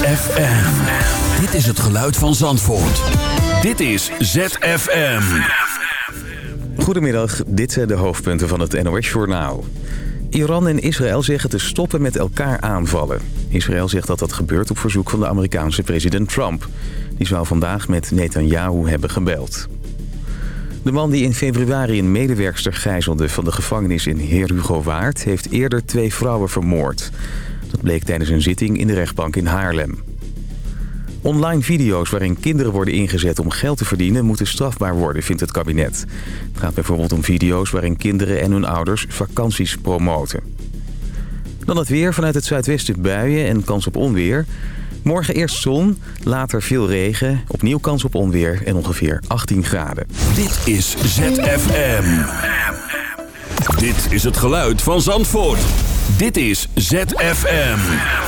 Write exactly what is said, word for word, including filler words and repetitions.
F M. Dit is het geluid van Zandvoort. Dit is Z F M. Goedemiddag, dit zijn de hoofdpunten van het N O S-journaal. Iran en Israël zeggen te stoppen met elkaar aanvallen. Israël zegt dat dat gebeurt op verzoek van de Amerikaanse president Trump. Die zou vandaag met Netanyahu hebben gebeld. De man die in februari een medewerkster gijzelde van de gevangenis in Heerhugowaard heeft eerder twee vrouwen vermoord. Dat bleek tijdens een zitting in de rechtbank in Haarlem. Online video's waarin kinderen worden ingezet om geld te verdienen moeten strafbaar worden, vindt het kabinet. Het gaat bijvoorbeeld om video's waarin kinderen en hun ouders vakanties promoten. Dan het weer, vanuit het zuidwesten buien en kans op onweer. Morgen eerst zon, later veel regen, opnieuw kans op onweer en ongeveer achttien graden. Dit is Z F M. Dit is het geluid van Zandvoort. Dit is Z F M.